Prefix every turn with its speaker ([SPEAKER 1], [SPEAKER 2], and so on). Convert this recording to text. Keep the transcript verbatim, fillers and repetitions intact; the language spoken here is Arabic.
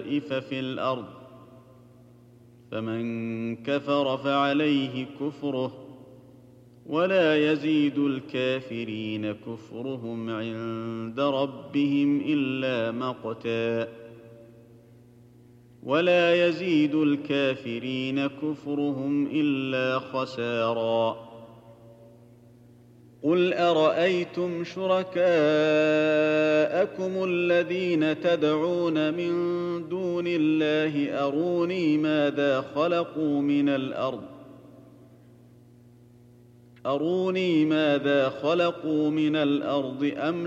[SPEAKER 1] الخسائف في الأرض، فمن كفر فعليه كفره، ولا يزيد الكافرين كفرهم عند ربهم إلا مقتا ولا يزيد الكافرين كفرهم إلا خسارا. قل أرأيتم شركاءكم الذين تدعون من دون الله أروني ماذا خلقوا من الأرض أروني ماذا خلقوا من الأرض أم